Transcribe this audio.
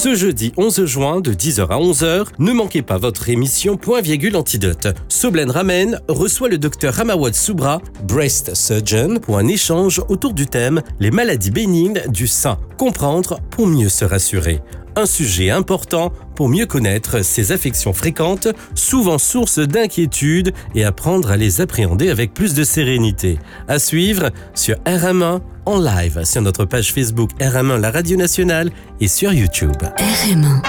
Ce jeudi 11 juin de 10h à 11h, ne manquez pas votre émission Point virgule Antidote. Soblen Ramen reçoit le docteur Ramawad Soubra, Breast Surgeon, pour un échange autour du thème « Les maladies bénignes du sein. Comprendre pour mieux se rassurer ». Un sujet important pour mieux connaître ces affections fréquentes, souvent source d'inquiétude et apprendre à les appréhender avec plus de sérénité. À suivre sur RM1 en live sur notre page Facebook RM1 La Radio Nationale et sur YouTube. RM1